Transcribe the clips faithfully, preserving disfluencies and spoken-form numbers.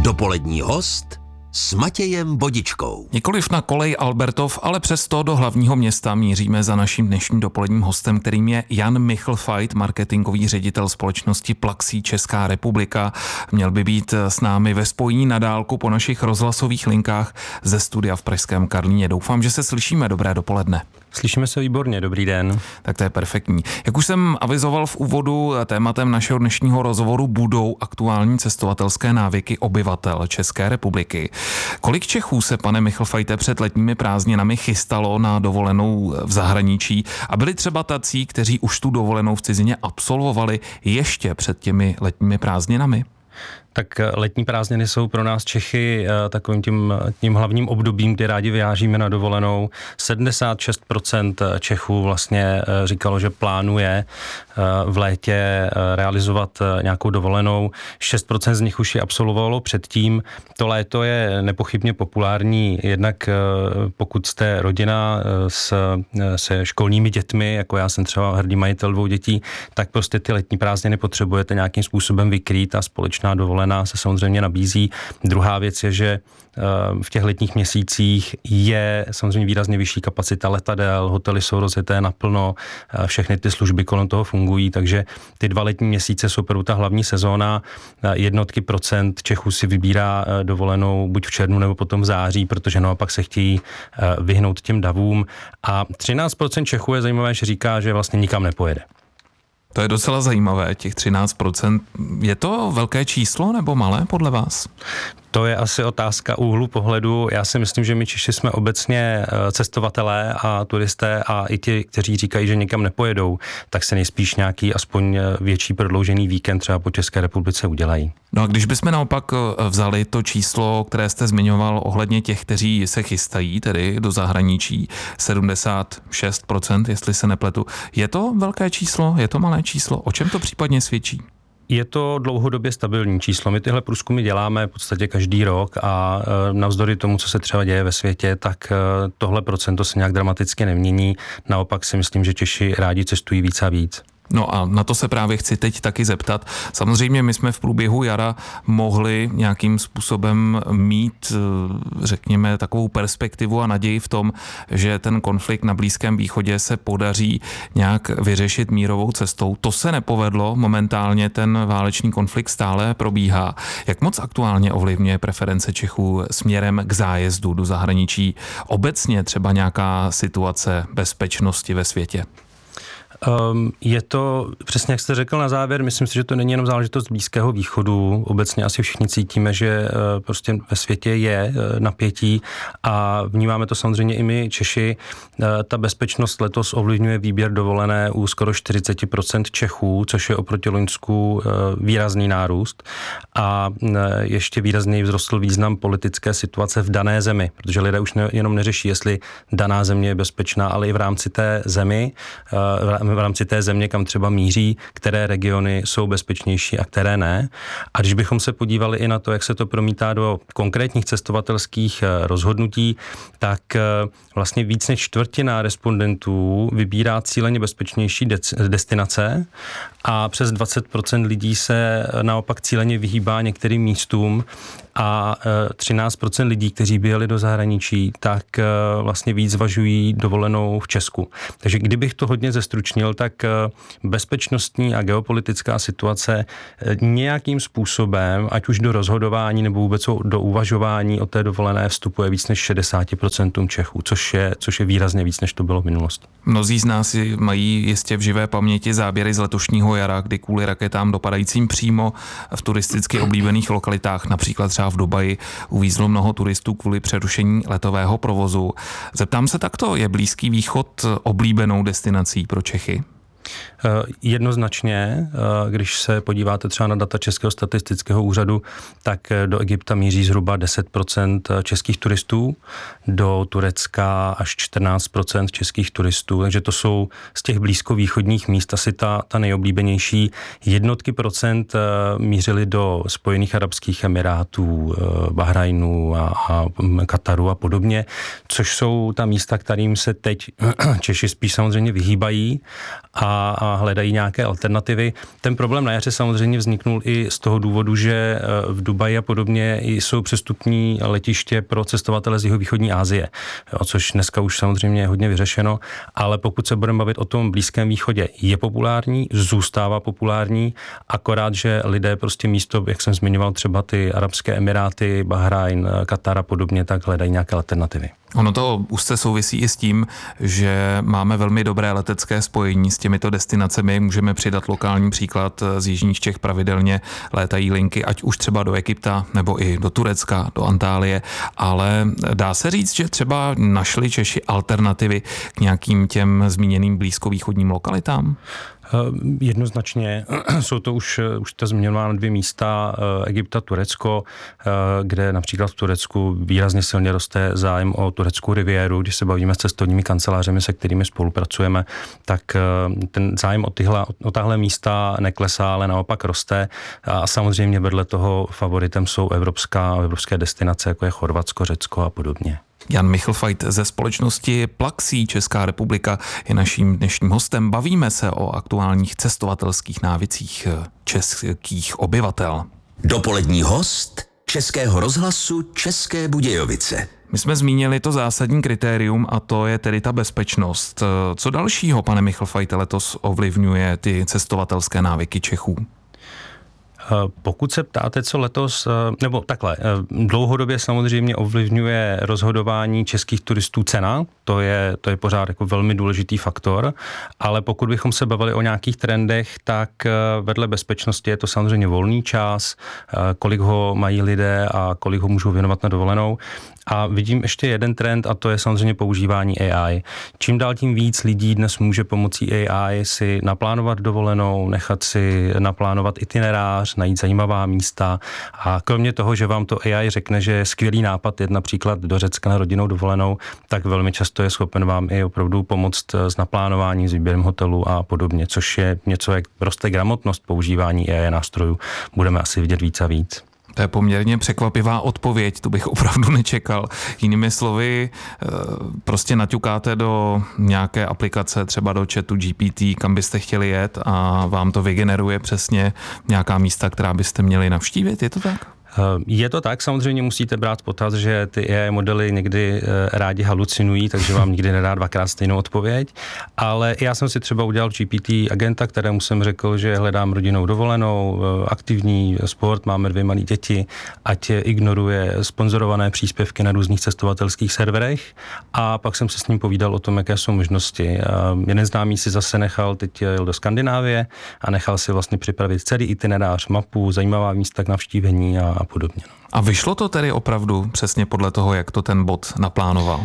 Dopolední host s Matějem Vodičkou. Nikoliv na kolej Albertov, ale přesto do hlavního města míříme za naším dnešním dopoledním hostem, kterým je Jan Michlfajt, marketingový ředitel společnosti Plaxí Česká republika. Měl by být s námi ve spojení na dálku po našich rozhlasových linkách ze studia v pražském Karlíně. Doufám, že se slyšíme. Dobré dopoledne. Slyšíme se výborně, dobrý den. Tak to je perfektní. Jak už jsem avizoval v úvodu, tématem našeho dnešního rozhovoru budou aktuální cestovatelské návyky obyvatel České republiky. Kolik Čechů se, pane Michlfajte, před letními prázdninami chystalo na dovolenou v zahraničí a byli třeba tací, kteří už tu dovolenou v cizině absolvovali ještě před těmi letními prázdninami? Tak letní prázdniny jsou pro nás Čechy takovým tím, tím hlavním obdobím, kdy rádi vyjážíme na dovolenou. sedmdesát šest procent Čechů vlastně říkalo, že plánuje v létě realizovat nějakou dovolenou. šest procent z nich už ji absolvovalo předtím. To léto je nepochybně populární, jednak pokud jste rodina s, se školními dětmi, jako já jsem třeba hrdý majitel dvou dětí, tak prostě ty letní prázdniny potřebujete nějakým způsobem vykrýt a společná dovolená se samozřejmě nabízí. Druhá věc je, že v těch letních měsících je samozřejmě výrazně vyšší kapacita letadel, hotely jsou rozjeté naplno, všechny ty služby kolem toho fungují, takže ty dva letní měsíce jsou opravdu ta hlavní sezóna. Jednotky procent Čechů si vybírá dovolenou buď v červnu nebo potom v září, protože naopak se chtějí vyhnout těm davům. A třináct procent Čechů je zajímavé, že říká, že vlastně nikam nepojede. To je docela zajímavé, těch třináct procent. Je to velké číslo nebo malé podle vás? To je asi otázka úhlu pohledu. Já si myslím, že my Češi jsme obecně cestovatelé a turisté a i ti, kteří říkají, že nikam nepojedou, tak se nejspíš nějaký aspoň větší prodloužený víkend třeba po České republice udělají. No a když bychom naopak vzali to číslo, které jste zmiňoval ohledně těch, kteří se chystají, tedy do zahraničí, sedmdesát šest procent, jestli se nepletu, je to velké číslo, je to malé číslo? O čem to případně svědčí? Je to dlouhodobě stabilní číslo. My tyhle průzkumy děláme v podstatě každý rok a navzdory tomu, co se třeba děje ve světě, tak tohle procento se nějak dramaticky nemění. Naopak si myslím, že Češi rádi cestují víc a víc. No a na to se právě chci teď taky zeptat. Samozřejmě my jsme v průběhu jara mohli nějakým způsobem mít, řekněme, takovou perspektivu a naději v tom, že ten konflikt na Blízkém východě se podaří nějak vyřešit mírovou cestou. To se nepovedlo, momentálně ten válečný konflikt stále probíhá. Jak moc aktuálně ovlivňuje preference Čechů směrem k zájezdu do zahraničí obecně třeba nějaká situace bezpečnosti ve světě? Um, je to, přesně jak jste řekl na závěr, myslím si, že to není jenom záležitost Blízkého východu. Obecně asi všichni cítíme, že uh, prostě ve světě je uh, napětí a vnímáme to samozřejmě i my Češi. Uh, ta bezpečnost letos ovlivňuje výběr dovolené u skoro čtyřicet procent Čechů, což je oproti loňsku uh, výrazný nárůst. A uh, ještě výrazněji vzrostl význam politické situace v dané zemi, protože lidé už ne, jenom neřeší, jestli daná země je bezpečná, ale i v rámci té zemi, uh, v rámci té země, kam třeba míří, které regiony jsou bezpečnější a které ne. A když bychom se podívali i na to, jak se to promítá do konkrétních cestovatelských rozhodnutí, tak vlastně víc než čtvrtina respondentů vybírá cíleně bezpečnější destinace a přes dvacet procent lidí se naopak cíleně vyhýbá některým místům a třináct procent lidí, kteří by jeli do zahraničí, tak vlastně víc zvažují dovolenou v Česku. Takže kdybych to hodně zestručnil, tak bezpečnostní a geopolitická situace nějakým způsobem, ať už do rozhodování nebo vůbec do uvažování o té dovolené vstupuje víc než šedesát procent Čechů, což je, což je výrazně víc, než to bylo v minulosti. Mnozí z nás mají jistě v živé paměti záběry z letošního jara, kdy kvůli raketám dopadajícím přímo v turisticky oblíbených lokalitách, například třeba v Dubaji, uvízlo mnoho turistů kvůli přerušení letového provozu. Zeptám se takto, je Blízký východ oblíbenou destinací pro Čechy? Jednoznačně, když se podíváte třeba na data Českého statistického úřadu, tak do Egypta míří zhruba deset procent českých turistů, do Turecka až čtrnáct procent českých turistů, takže to jsou z těch blízkovýchodních míst asi ta, ta nejoblíbenější. Jednotky procent mířily do Spojených arabských emirátů, Bahrajnu a, a Kataru a podobně, což jsou ta místa, kterým se teď Češi spíš samozřejmě vyhýbají a, a a hledají nějaké alternativy. Ten problém na jaře samozřejmě vzniknul i z toho důvodu, že v Dubaji a podobně jsou přestupní letiště pro cestovatele z jihovýchodní Asie, jo, což dneska už samozřejmě je hodně vyřešeno, ale pokud se budeme bavit o tom Blízkém východě, je populární, zůstává populární, akorát, že lidé prostě místo, jak jsem zmiňoval, třeba ty Arabské Emiráty, Bahrajn, Katar a podobně, tak hledají nějaké alternativy. Ono to úzce souvisí i s tím, že máme velmi dobré letecké spojení s těmito destinacemi. Můžeme přidat lokální příklad, z jižních Čech pravidelně létají linky, ať už třeba do Egypta nebo i do Turecka, do Antálie, ale dá se říct, že třeba našli Češi alternativy k nějakým těm zmíněným blízkovýchodním lokalitám? Jednoznačně jsou to už, už to zmiňováno dvě místa, Egypt a Turecko, kde například v Turecku výrazně silně roste zájem o tureckou riviéru. Když se bavíme s cestovními kancelářemi, se kterými spolupracujeme, tak ten zájem o, tyhle, o tahle místa neklesá, ale naopak roste. A samozřejmě vedle toho favoritem jsou evropská, evropské destinace, jako je Chorvatsko, Řecko a podobně. Jan Michlfajt ze společnosti Plaxí Česká republika je naším dnešním hostem. Bavíme se o aktuálních cestovatelských návicích českých obyvatel. Dopolední host Českého rozhlasu České Budějovice. My jsme zmínili to zásadní kritérium a to je tedy ta bezpečnost. Co dalšího, pane Michlfajte, letos ovlivňuje ty cestovatelské návyky Čechů? Pokud se ptáte, co letos, nebo takhle, dlouhodobě samozřejmě ovlivňuje rozhodování českých turistů cena, to je, to je pořád jako velmi důležitý faktor, ale pokud bychom se bavili o nějakých trendech, tak vedle bezpečnosti je to samozřejmě volný čas, kolik ho mají lidé a kolik ho můžou věnovat na dovolenou. A vidím ještě jeden trend a to je samozřejmě používání A I. Čím dál tím víc lidí dnes může pomocí A I si naplánovat dovolenou, nechat si naplánovat itinerář, najít zajímavá místa a kromě toho, že vám to A I řekne, že je skvělý nápad jet například do Řecka na rodinnou dovolenou, tak velmi často je schopen vám i opravdu pomoct s naplánováním, s výběrem hotelu a podobně, což je něco, jak roste gramotnost používání A I nástrojů. Budeme asi vidět víc a víc. To je poměrně překvapivá odpověď, tu bych opravdu nečekal. Jinými slovy, prostě naťukáte do nějaké aplikace, třeba do chatu G P T, kam byste chtěli jet a vám to vygeneruje přesně nějaká místa, která byste měli navštívit, je to tak? Je to tak, samozřejmě musíte brát potaz, že ty A I modely někdy rádi halucinují, takže vám nikdy nedá dvakrát stejnou odpověď, ale já jsem si třeba udělal G P T agenta, kterému jsem řekl, že hledám rodinnou dovolenou, aktivní sport, máme dvě malé děti, ať ignoruje sponzorované příspěvky na různých cestovatelských serverech a pak jsem se s ním povídal o tom, jaké jsou možnosti. Jeden známý si zase nechal, teď jel do Skandinávie a nechal si vlastně připravit celý itinerář, mapu, zajímavá místa k navštívení a a podobně. A vyšlo to tedy opravdu přesně podle toho, jak to ten bot naplánoval?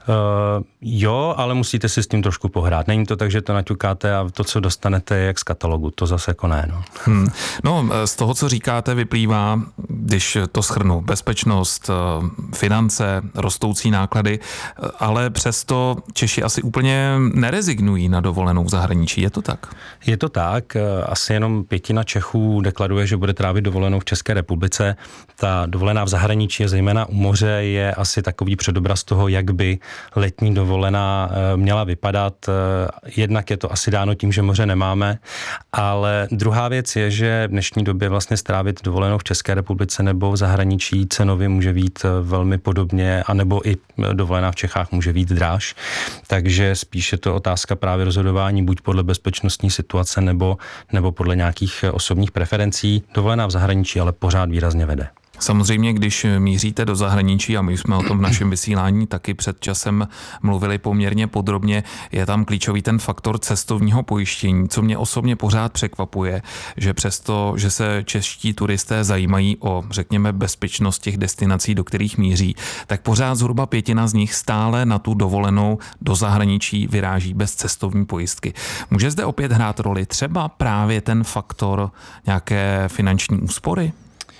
Uh, jo, ale musíte si s tím trošku pohrát. Není to tak, že to naťukáte a to, co dostanete, je jak z katalogu. To zase jako ne. No. Hmm. No, z toho, co říkáte, vyplývá, když to shrnu, bezpečnost, finance, rostoucí náklady, ale přesto Češi asi úplně nerezignují na dovolenou v zahraničí. Je to tak? Je to tak. Asi jenom pětina Čechů deklaruje, že bude trávit dovolenou v České republice. Ta dovolená v zahraničí, zejména u moře, je asi takový předobraz toho, jak by letní dovolená měla vypadat. Jednak je to asi dáno tím, že moře nemáme, ale druhá věc je, že v dnešní době vlastně strávit dovolenou v České republice nebo v zahraničí cenově může být velmi podobně, anebo i dovolená v Čechách může být dráž. Takže spíš je to otázka právě rozhodování buď podle bezpečnostní situace nebo, nebo podle nějakých osobních preferencí. Dovolená v zahraničí ale pořád výrazně vede. Samozřejmě, když míříte do zahraničí, a my jsme o tom v našem vysílání taky před časem mluvili poměrně podrobně, je tam klíčový ten faktor cestovního pojištění, co mě osobně pořád překvapuje, že přesto, že se čeští turisté zajímají o, řekněme, bezpečnost těch destinací, do kterých míří, tak pořád zhruba pětina z nich stále na tu dovolenou do zahraničí vyráží bez cestovní pojistky. Může zde opět hrát roli třeba právě ten faktor nějaké finanční úspory?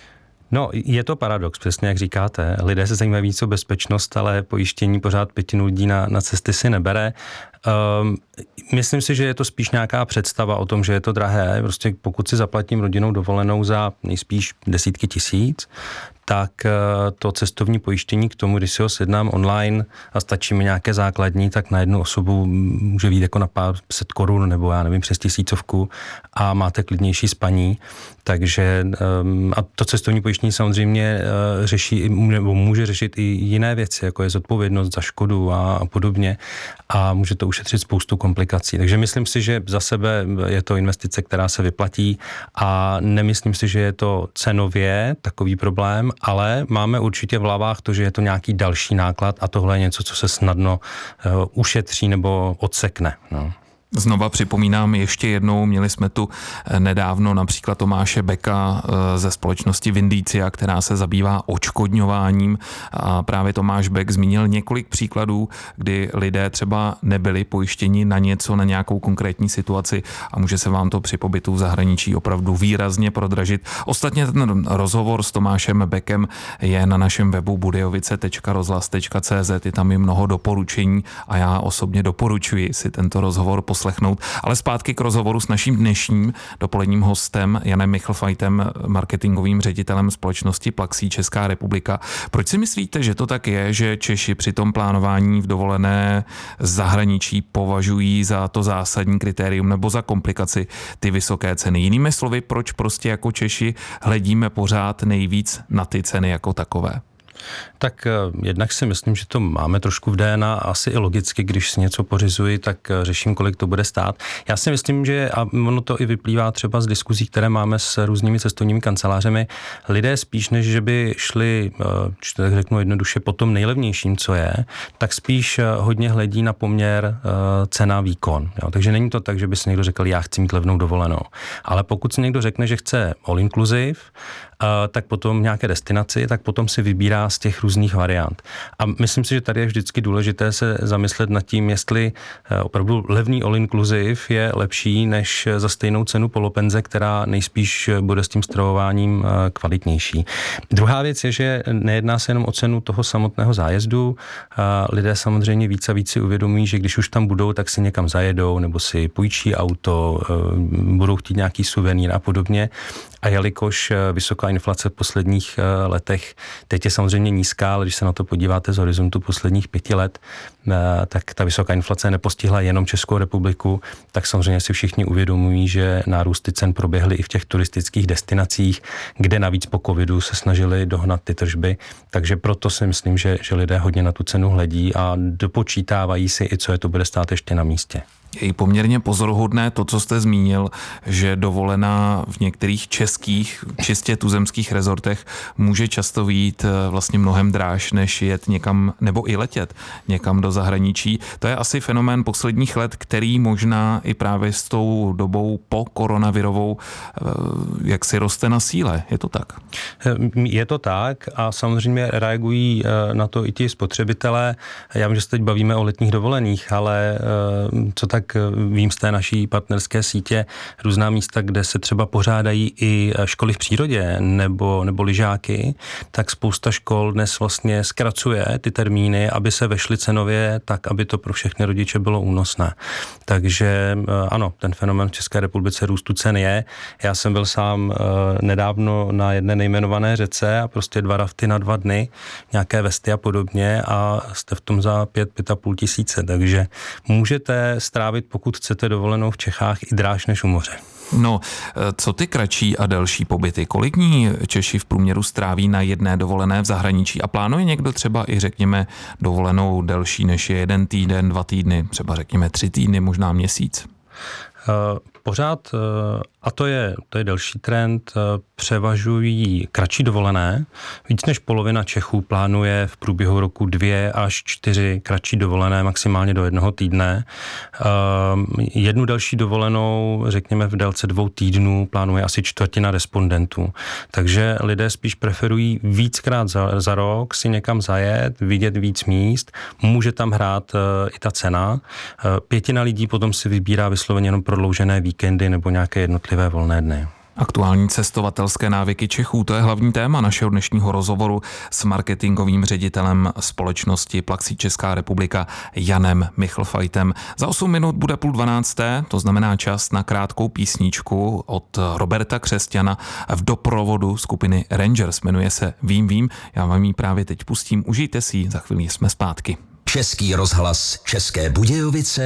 No, je to paradox, přesně jak říkáte. Lidé se zajímají víc o bezpečnost, ale pojištění pořád pětinu lidí na, na cesty si nebere. Um, myslím si, že je to spíš nějaká představa o tom, že je to drahé. Prostě pokud si zaplatím rodinnou dovolenou za nejspíš desítky tisíc, tak to cestovní pojištění k tomu, když si ho sjednám online a stačí mi nějaké základní, tak na jednu osobu může být jako na pár set korun nebo já nevím, přes tisícovku a máte klidnější spaní. Takže a to cestovní pojištění samozřejmě řeší nebo může řešit i jiné věci, jako je zodpovědnost za škodu a, a podobně a může to ušetřit spoustu komplikací. Takže myslím si, že za sebe je to investice, která se vyplatí a nemyslím si, že je to cenově takový problém, ale máme určitě v hlavách to, že je to nějaký další náklad a tohle je něco, co se snadno uh, ušetří nebo odsekne. No. Znova připomínám ještě jednou, měli jsme tu nedávno například Tomáše Beka ze společnosti Vindicia, která se zabývá odškodňováním a právě Tomáš Bek zmínil několik příkladů, kdy lidé třeba nebyli pojištěni na něco, na nějakou konkrétní situaci a může se vám to při pobytu v zahraničí opravdu výrazně prodražit. Ostatně ten rozhovor s Tomášem Bekem je na našem webu budějovice tečka rozhlas tečka cé zet, je tam i mnoho doporučení a já osobně doporučuji si tento rozhovor poslechnout. Ale zpátky k rozhovoru s naším dnešním dopoledním hostem Janem Michlfajtem, marketingovým ředitelem společnosti Plaxí Česká republika. Proč si myslíte, že to tak je, že Češi při tom plánování v dovolené zahraničí považují za to zásadní kritérium nebo za komplikaci ty vysoké ceny? Jinými slovy, proč prostě jako Češi hledíme pořád nejvíc na ty ceny jako takové? Tak jednak si myslím, že to máme trošku v D N A, asi i logicky, když si něco pořizuji, tak řeším, kolik to bude stát. Já si myslím, že, a ono to i vyplývá třeba z diskuzí, které máme s různými cestovními kancelářemi, lidé spíš, než že by šli, tak řeknu jednoduše, po tom nejlevnějším, co je, tak spíš hodně hledí na poměr cena-výkon. Jo? Takže není to tak, že by si někdo řekl, já chci mít levnou dovolenou. Ale pokud si někdo řekne, že chce all inclusive, tak potom nějaké destinaci, tak potom si vybírá z těch různých variant. A myslím si, že tady je vždycky důležité se zamyslet nad tím, jestli opravdu levný all inclusive je lepší než za stejnou cenu polopenze, která nejspíš bude s tím stravováním kvalitnější. Druhá věc je, že nejedná se jenom o cenu toho samotného zájezdu. Lidé samozřejmě víc a víc si uvědomují, že když už tam budou, tak si někam zajedou nebo si půjčí auto, budou chtít nějaký suvenýr a podobně. A jelikož vysoká inflace v posledních letech, teď je samozřejmě nízká, ale když se na to podíváte z horizontu posledních pěti let, tak ta vysoká inflace nepostihla jenom Českou republiku, tak samozřejmě si všichni uvědomují, že nárůsty cen proběhly i v těch turistických destinacích, kde navíc po covidu se snažili dohnat ty tržby, takže proto si myslím, že, že lidé hodně na tu cenu hledí a dopočítávají si i, co je to bude stát ještě na místě. Je i poměrně pozoruhodné to, co jste zmínil, že dovolená v některých českých, čistě tuzemských rezortech může často být vlastně mnohem dráž, než jet někam, nebo i letět někam do zahraničí. To je asi fenomén posledních let, který možná i právě s tou dobou po koronavirovou jak si roste na síle. Je to tak? Je to tak a samozřejmě reagují na to i ti spotřebitelé. Já vím, že se teď bavíme o letních dovolených, ale co tak vím z té naší partnerské sítě, různá místa, kde se třeba pořádají i školy v přírodě nebo, nebo lyžáky, tak spousta škol dnes vlastně zkracuje ty termíny, aby se vešly cenově tak, aby to pro všechny rodiče bylo únosné. Takže ano, ten fenomén v České republice růstu cen je. Já jsem byl sám nedávno na jedné nejmenované řece a prostě dva rafty na dva dny, nějaké vesty a podobně a jste v tom za pět, pět a půl tisíce, takže můžete strávit, pokud chcete dovolenou v Čechách, i dráž než u moře. No, co ty kratší a delší pobyty? Kolik dní Češi v průměru stráví na jedné dovolené v zahraničí? A plánuje někdo třeba i, řekněme, dovolenou delší než je jeden týden, dva týdny, třeba řekněme tři týdny, možná měsíc? Uh, pořád, uh, a to je, to je další trend, uh, převažují kratší dovolené. Víc než polovina Čechů plánuje v průběhu roku dvě až čtyři kratší dovolené, maximálně do jednoho týdne. Uh, jednu další dovolenou, řekněme v délce dvou týdnů, plánuje asi čtvrtina respondentů. Takže lidé spíš preferují víckrát za, za rok si někam zajet, vidět víc míst, může tam hrát uh, i ta cena. Uh, pětina lidí potom si vybírá vysloveně jenom prodloužené víkendy nebo nějaké jednotlivé volné dny. Aktuální cestovatelské návyky Čechů, to je hlavní téma našeho dnešního rozhovoru s marketingovým ředitelem společnosti Plaxi Česká republika Janem Michlfajtem. Za osm minut bude půl dvanácté, to znamená čas na krátkou písničku od Roberta Křesťana v doprovodu skupiny Rangers. Jmenuje se Vím, vím, já vám ji právě teď pustím, užijte si ji, za chvíli jsme zpátky. Český rozhlas České Budějovice